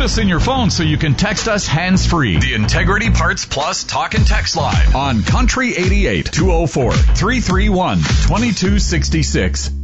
us in your phone so you can text us hands-free. The Integrity Parts Plus Talk and Text Line on Country 88 204 331 2266.